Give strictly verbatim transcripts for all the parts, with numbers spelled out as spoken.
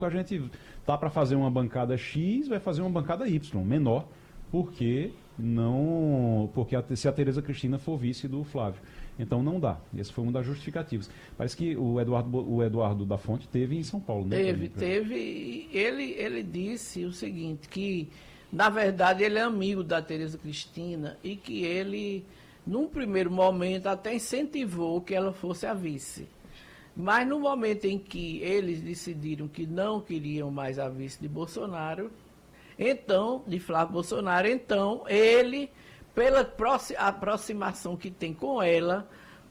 a gente tá para fazer uma bancada X, vai fazer uma bancada Y, menor, porque não, porque a, se a Tereza Cristina for vice do Flávio. Então não dá. Essa foi uma das justificativas. Parece que o Eduardo, o Eduardo da Fonte teve em São Paulo, né? Teve, teve. Ele, ele disse o seguinte, que na verdade ele é amigo da Tereza Cristina e que ele, num primeiro momento, até incentivou que ela fosse a vice. Mas no momento em que eles decidiram que não queriam mais a vice de Bolsonaro, então, de Flávio Bolsonaro, então ele, pela aproximação que tem com ela,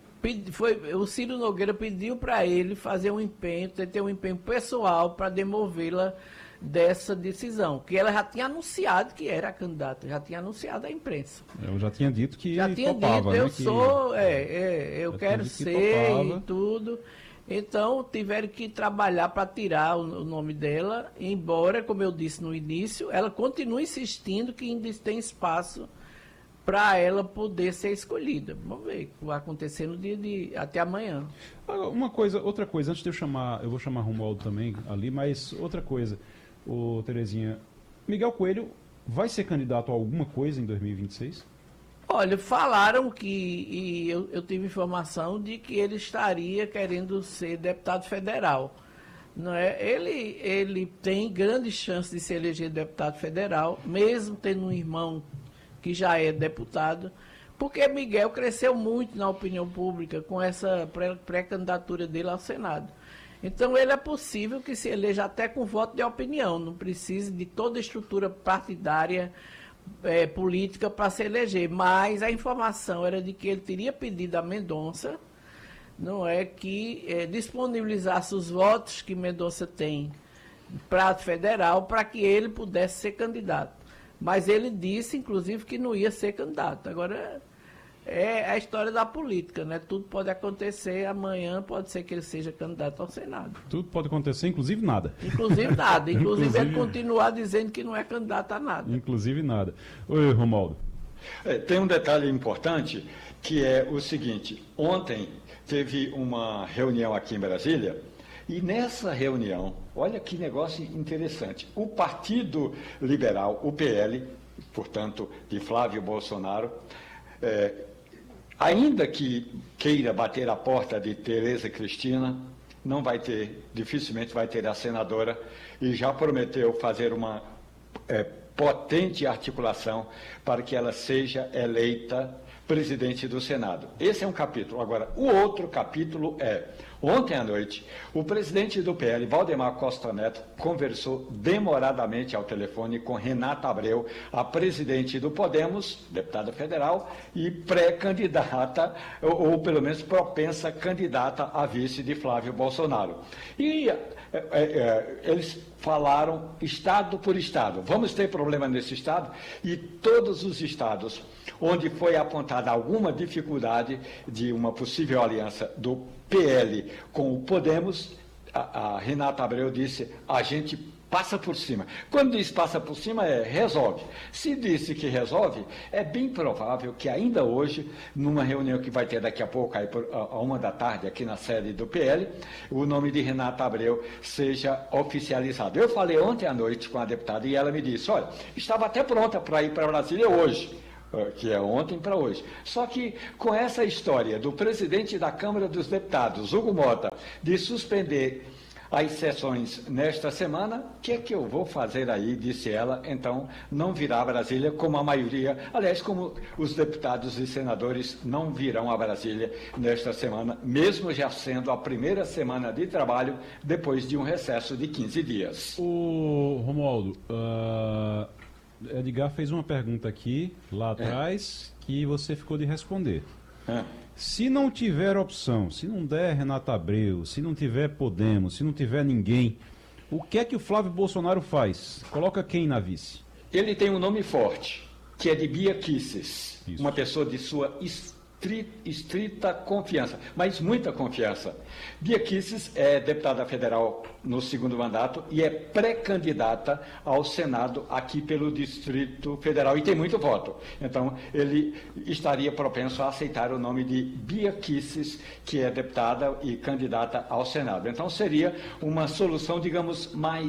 foi, o Ciro Nogueira pediu para ele fazer um empenho, ter um empenho pessoal para demovê-la dessa decisão, que ela já tinha anunciado que era a candidata, já tinha anunciado à imprensa. Eu já tinha dito que já tinha topava, dito, eu né, sou, que... é, é, eu quero ser e tudo. Então, tiveram que trabalhar para tirar o, o nome dela, embora, como eu disse no início, ela continua insistindo que ainda tem espaço para ela poder ser escolhida. Vamos ver o que vai acontecer no dia de até amanhã. Uma coisa, outra coisa, antes de eu chamar, eu vou chamar Romualdo também ali, mas outra coisa, ô Terezinha, Miguel Coelho vai ser candidato a alguma coisa em dois mil e vinte e seis? Olha, falaram que, e eu, eu tive informação de que ele estaria querendo ser deputado federal. Não é? ele, ele tem grandes chances de se eleger deputado federal, mesmo tendo um irmão que já é deputado, porque Miguel cresceu muito na opinião pública com essa pré-candidatura dele ao Senado. Então, ele é possível que se eleja até com voto de opinião, não precise de toda a estrutura partidária É, política para se eleger, mas a informação era de que ele teria pedido a Mendonça, não é, que é, disponibilizasse os votos que Mendonça tem para federal para que ele pudesse ser candidato. Mas ele disse, inclusive, que não ia ser candidato. Agora é a história da política, né? Tudo pode acontecer, amanhã pode ser que ele seja candidato ao Senado. Tudo pode acontecer, inclusive nada. Inclusive nada. Inclusive, inclusive ele continuar dizendo que não é candidato a nada. Inclusive nada. Oi, Romualdo. É, tem um detalhe importante, que é o seguinte. Ontem teve uma reunião aqui em Brasília, e nessa reunião, olha que negócio interessante, o Partido Liberal, o P L, portanto, de Flávio Bolsonaro, é, ainda que queira bater a porta de Tereza Cristina, não vai ter, dificilmente vai ter a senadora, e já prometeu fazer uma é, potente articulação para que ela seja eleita presidente do Senado. Esse é um capítulo. Agora, o outro capítulo é, ontem à noite, o presidente do P L, Valdemar Costa Neto, conversou demoradamente ao telefone com Renata Abreu, a presidente do Podemos, deputada federal, e pré-candidata, ou, ou pelo menos propensa candidata a vice de Flávio Bolsonaro. E é, é, eles falaram estado por estado. Vamos ter problema nesse estado? E todos os estados onde foi apontada alguma dificuldade de uma possível aliança do P L com o Podemos, a, a Renata Abreu disse, a gente passa por cima. Quando diz passa por cima, é resolve. Se disse que resolve, é bem provável que ainda hoje, numa reunião que vai ter daqui a pouco, aí por, a, a uma da tarde, aqui na sede do P L, o nome de Renata Abreu seja oficializado. Eu falei ontem à noite com a deputada e ela me disse, olha, estava até pronta para ir para Brasília hoje, que é ontem para hoje. Só que com essa história do presidente da Câmara dos Deputados, Hugo Mota, de suspender as sessões nesta semana, o que é que eu vou fazer aí, disse ela, então não virá a Brasília, como a maioria, aliás, como os deputados e senadores não virão a Brasília nesta semana, mesmo já sendo a primeira semana de trabalho depois de um recesso de quinze dias. O Romualdo, uh... Edgar fez uma pergunta aqui, lá atrás, é. que você ficou de responder. É. Se não tiver opção, se não der Renata Abreu, se não tiver Podemos, se não tiver ninguém, o que é que o Flávio Bolsonaro faz? Coloca quem na vice? Ele tem um nome forte, que é de Bia Kicis, uma pessoa de sua estrita confiança, mas muita confiança. Bia Kicis é deputada federal no segundo mandato e é pré-candidata ao Senado aqui pelo Distrito Federal e tem muito voto. Então, ele estaria propenso a aceitar o nome de Bia Kicis, que é deputada e candidata ao Senado. Então, seria uma solução, digamos, mais